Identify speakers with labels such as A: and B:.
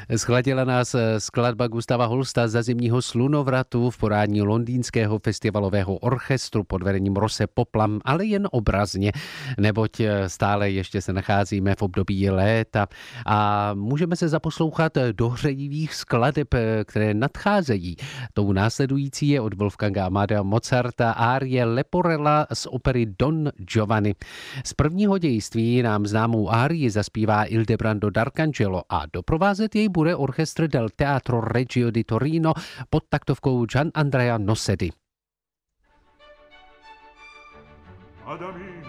A: Schladila nás skladba Gustava Holsta za zimního slunovratu v podání londýnského festivalového orchestru pod vedením Rose Poplam, ale jen obrazně, neboť stále ještě se nacházíme v období léta a můžeme se zaposlouchat do hřejivých skladeb, které nadcházejí. Tou následující je od Wolfganga Amadea Mozarta árie Leporella z opery Don Giovanni. Z prvního dějství nám známou árii zaspívá Ildebrando D'Arcangelo a doprovázet jej bude orchestr del Teatro Regio di Torino pod taktovkou Gian Andrea Nocedi.
B: Adami